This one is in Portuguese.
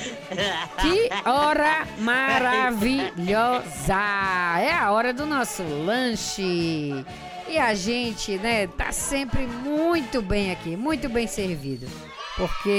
Que hora maravilhosa! É a hora do nosso lanche. E a gente, né, tá sempre muito bem aqui, muito bem servido. Porque